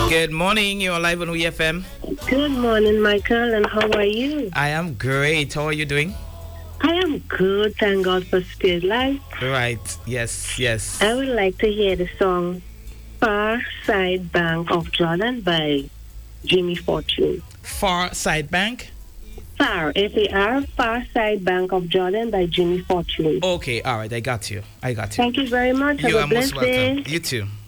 Good morning. You're live on WeFM. Good morning, Michael, and how are you? I am great. How are you doing? I am good. Thank God for spirit life. Right. Yes. I would like to hear the song Far Side Bank of Jordan by Jimmy Fortune. Far Side Bank? Far, F-A-R, Far Side Bank of Jordan by Jimmy Fortune. Okay, all right. I got you. Thank you very much. You Have are a most blessed day. welcome. You too.